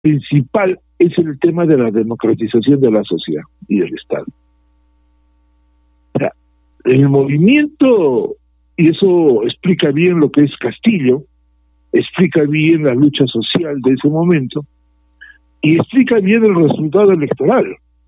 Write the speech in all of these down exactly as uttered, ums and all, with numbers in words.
principal es el tema de la democratización de la sociedad y del Estado. O sea, el movimiento, y eso explica bien lo que es Castillo, explica bien la lucha social de ese momento, y explica bien el resultado electoral.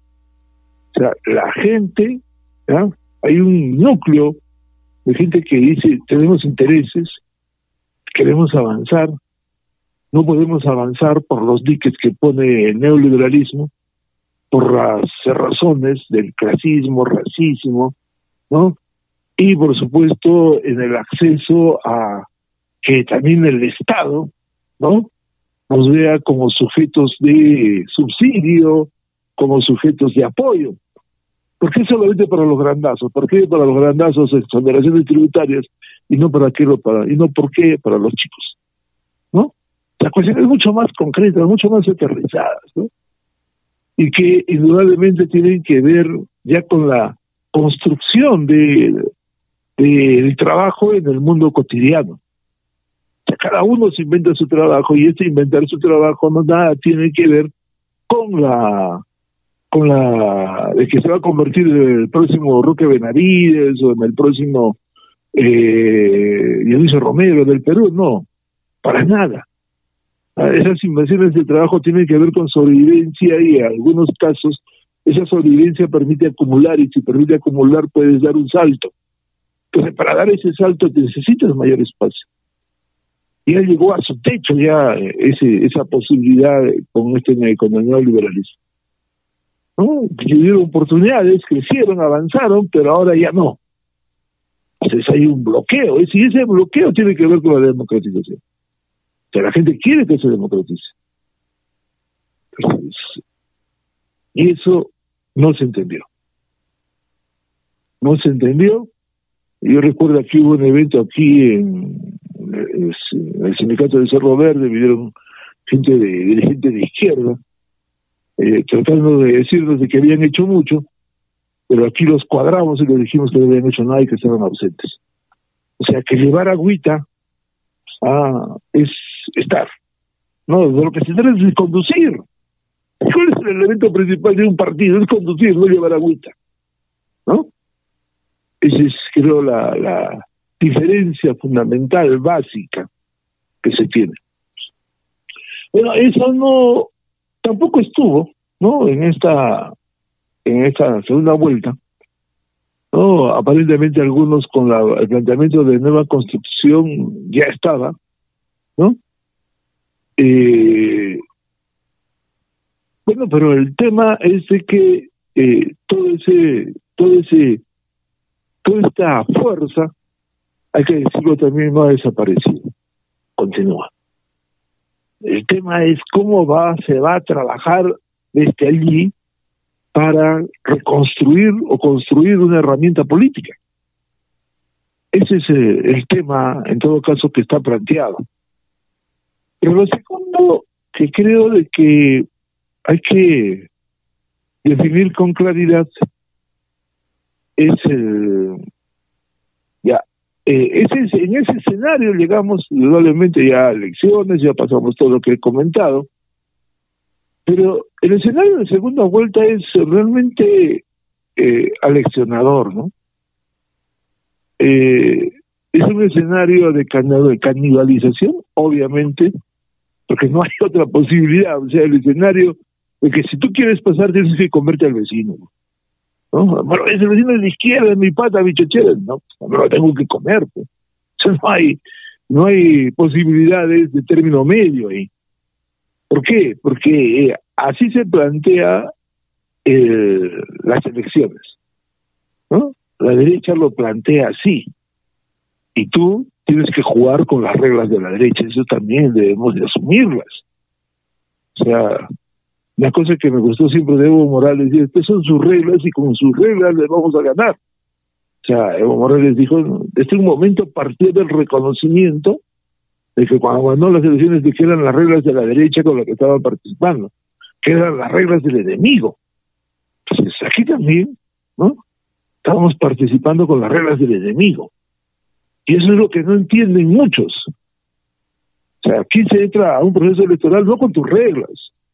O sea, la gente, ¿ya? Hay un núcleo de gente que dice, tenemos intereses, queremos avanzar, no podemos avanzar por los diques que pone el neoliberalismo, por las razones del clasismo, racismo, ¿no? Y por supuesto en el acceso a que también el Estado, ¿no?, nos vea como sujetos de subsidio, como sujetos de apoyo. ¿Por qué solamente para los grandazos? ¿Por qué para los grandazos exoneraciones tributarias y no para qué para y no por qué para los chicos? ¿No? La cuestión es mucho más concreta, mucho más aterrizada, ¿no? Y que indudablemente tienen que ver ya con la construcción de, de del trabajo en el mundo cotidiano. O sea, cada uno se inventa su trabajo, y este inventar su trabajo no nada tiene que ver con la con la de que se va a convertir en el próximo Roque Benavides o en el próximo eh, Dionisio Romero del Perú. No, para nada. Esas inversiones de trabajo tienen que ver con sobrevivencia, y en algunos casos esa sobrevivencia permite acumular, y si permite acumular puedes dar un salto. Entonces, para dar ese salto necesitas mayor espacio. Ya llegó a su techo ya ese esa posibilidad con este con el neoliberalismo, ¿no? Tuvieron oportunidades, crecieron, avanzaron, pero ahora ya no. Entonces hay un bloqueo, y ese bloqueo tiene que ver con la democratización. O sea, la gente quiere que se democratice. Entonces, y eso no se entendió. No se entendió. Yo recuerdo aquí hubo un evento aquí en, en el sindicato de Cerro Verde, vinieron gente de dirigente de izquierda, eh, tratando de decirnos de que habían hecho mucho, pero aquí los cuadramos y les dijimos que no habían hecho nada y que estaban ausentes. O sea, que llevar agüita ah, es estar. No, de lo que se trata es de conducir. ¿Cuál es el elemento principal de un partido? Es conducir, no llevar agüita, ¿no? Esa es, creo, la, la diferencia fundamental, básica, que se tiene. Bueno, eso no, tampoco estuvo, ¿no?, en esta, en esta segunda vuelta, ¿no? Aparentemente algunos con la, el planteamiento de nueva constitución ya estaba, ¿no? Eh, bueno, pero el tema es de que eh, todo ese, todo ese toda esta fuerza, hay que decirlo también, no ha desaparecido, continúa. El tema es cómo va se va a trabajar desde allí para reconstruir o construir una herramienta política. Ese es el, el tema, en todo caso, que está planteado. Pero lo segundo que creo de que hay que definir con claridad es el ya eh, ese en ese escenario llegamos indudablemente ya a elecciones, ya pasamos todo lo que he comentado, pero el escenario de segunda vuelta es realmente eh, aleccionador, ¿no? Eh, es un escenario de, can de canibalización, obviamente, porque no hay otra posibilidad. O sea, el escenario de que si tú quieres pasar tienes que comerte al vecino, ¿no? Bueno, ese vecino es de izquierda, mi pata, mi chochera, no, no lo tengo que comer, pues. O sea, no hay, no hay posibilidades de término medio ahí. ¿Por qué? Porque eh, así se plantea eh, las elecciones, ¿no? La derecha lo plantea así, y tú tienes que jugar con las reglas de la derecha. Eso también debemos de asumirlas. O sea, la cosa que me gustó siempre de Evo Morales es: estas son sus reglas y con sus reglas le vamos a ganar. O sea, Evo Morales dijo, desde un momento partió del reconocimiento de que cuando ganó las elecciones de que eran las reglas de la derecha con las que estaban participando, que eran las reglas del enemigo. Entonces aquí también, ¿no?, estábamos participando con las reglas del enemigo. Y eso es lo que no entienden muchos. O sea, aquí se entra a un proceso electoral no con tus reglas,